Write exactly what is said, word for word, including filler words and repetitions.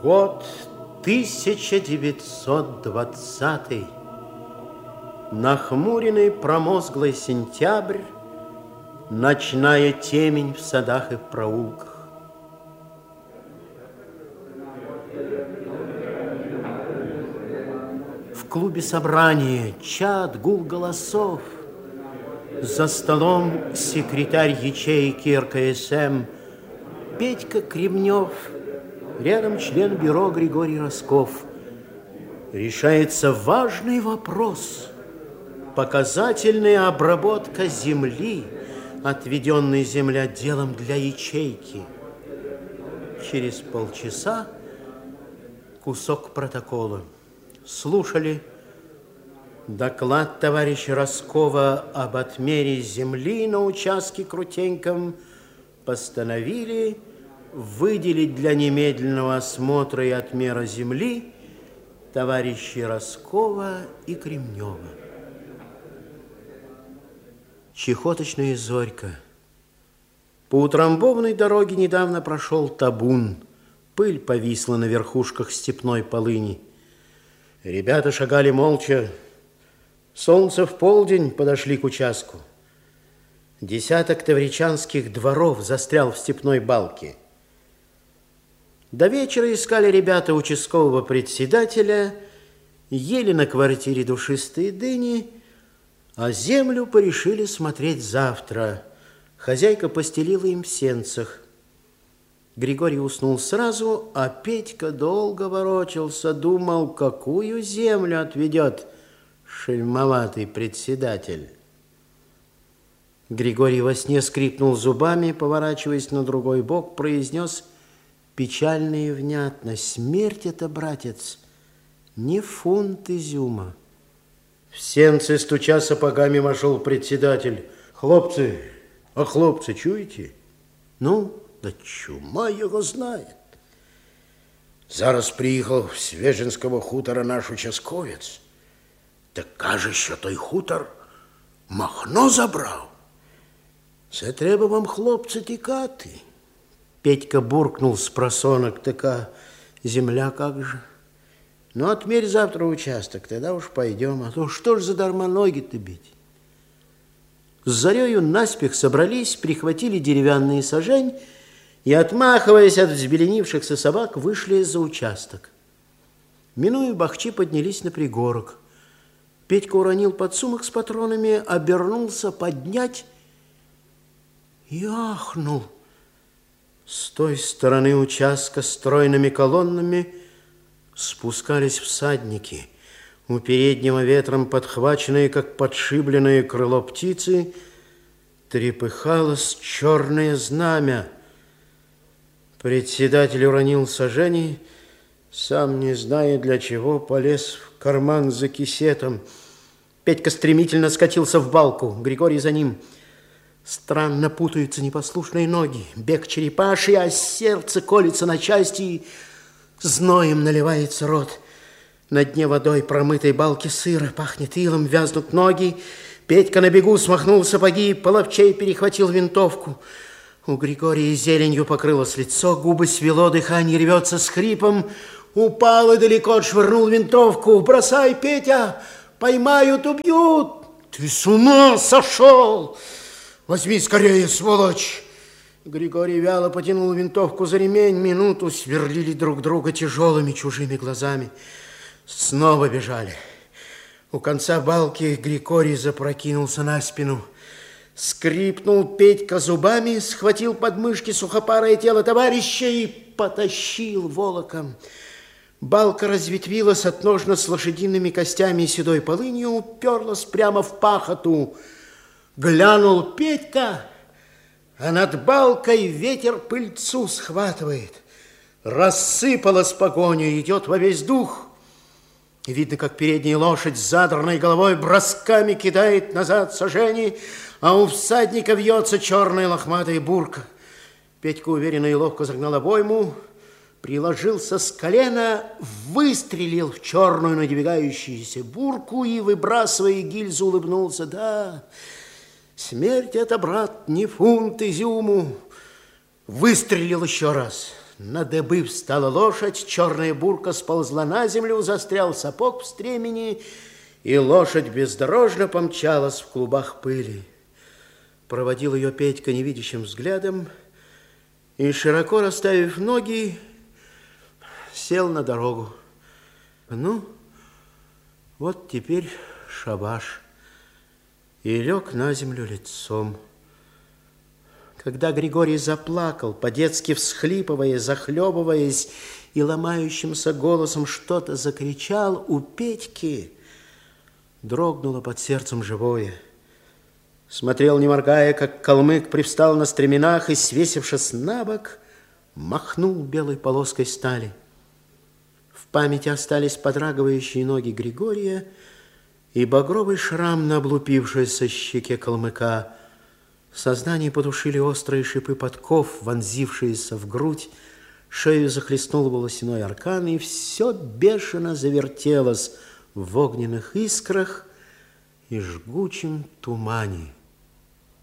Год тысяча девятьсот двадцатый. Нахмуренный промозглый сентябрь, ночная темень в садах и в проулках. В клубе собрания чад, гул голосов. За столом секретарь ячейки эр ка эс эм Петька Кремнев, рядом член бюро Григорий Росков. Решается важный вопрос. Показательная обработка земли, отведенной землеотделом для ячейки. Через полчаса кусок протокола. Слушали доклад товарища Роскова об отмере земли на участке Крутеньком. Постановили выделить для немедленного осмотра и отмера земли товарищей Роскова и Кремнева. Чехоточная зорька. По утрамбованной дороге недавно прошел табун. Пыль повисла на верхушках степной полыни. Ребята шагали молча. Солнце в полдень подошли к участку. Десяток тавричанских дворов застрял в степной балке. До вечера искали ребята участкового председателя, ели на квартире душистые дыни, а землю порешили смотреть завтра. Хозяйка постелила им в сенцах. Григорий уснул сразу, а Петька долго ворочался, думал, какую землю отведет шельмоватый председатель. Григорий во сне скрипнул зубами, поворачиваясь на другой бок, произнес печально и внятно: смерть это, братец, не фунт изюма. В сенце, стуча сапогами, вошел председатель. Хлопцы, а хлопцы, чуете? Ну, да чума его знает. Зараз приїхав з Свежинського хутора наш участковець. Так каже, що той хутор Махно забрав. Це треба вам, хлопці, тікати. Петька буркнул с просонок: така земля как же. Ну, отмерь завтра участок, тогда уж пойдем. А то что ж задарма ноги-то бить? С зарею наспех собрались, прихватили деревянные сажень и, отмахиваясь от взбеленившихся собак, вышли за участок. Минуя бахчи, поднялись на пригорок. Петька уронил подсумок с патронами, обернулся поднять и ахнул. С той стороны участка стройными колоннами спускались всадники. У переднего ветром подхваченные, как подшибленное крыло птицы, трепыхалось черное знамя. Председатель уронил сажени, сам не зная для чего, полез в карман за кисетом. Петька стремительно скатился в балку, Григорий за ним. Странно путаются непослушные ноги, бег черепаший, а сердце колется на части, зноем наливается рот. На дне водой промытой балки сыро, пахнет илом, вязнут ноги. Петька на бегу смахнул сапоги, половчей перехватил винтовку. У Григория зеленью покрылось лицо, губы свело, дыхание рвется с хрипом. Упал и далеко отшвырнул винтовку. Бросай, Петя, поймают, убьют. Ты с ума сошел? Возьми скорее, сволочь. Григорий вяло потянул винтовку за ремень. Минуту сверлили друг друга тяжелыми чужими глазами. Снова бежали. У конца балки Григорий запрокинулся на спину. Скрипнул Петька зубами, схватил подмышки сухопарое тело товарища и потащил волоком. Балка разветвилась отножно с лошадиными костями и седой полынью, уперлась прямо в пахоту. Глянул Петька, а над балкой ветер пыльцу схватывает. Рассыпалась погоня, идет во весь дух. Видно, как передняя лошадь с задранной головой бросками кидает назад сажени, а у всадника вьется черная лохматая бурка. Петька уверенно и ловко загнал обойму, приложился с колена, выстрелил в черную надвигающуюся бурку и, выбрасывая гильзу, улыбнулся. Да, смерть это, брат, не фунт изюму. Выстрелил еще раз. На дыбы встала лошадь, черная бурка сползла на землю, застрял сапог в стремени, и лошадь бездорожно помчалась в клубах пыли. Проводил ее Петька невидящим взглядом и, широко расставив ноги, сел на дорогу. Ну, вот теперь шабаш. И лег на землю лицом. Когда Григорий заплакал, по-детски всхлипывая, захлебываясь и ломающимся голосом что-то закричал, у Петьки дрогнуло под сердцем живое. Смотрел, не моргая, как калмык привстал на стременах и, свесившись на бок, махнул белой полоской стали. В памяти остались подрагивающие ноги Григория и багровый шрам на облупившейся щеке калмыка. В сознании потушили острые шипы подков, вонзившиеся в грудь, шею захлестнул волосяной аркан, и все бешено завертелось в огненных искрах и жгучем тумане.